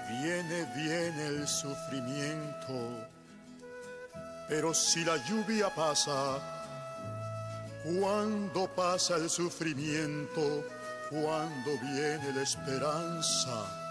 Viene el sufrimiento, pero si la lluvia pasa, cuando pasa el sufrimiento, cuando viene la esperanza,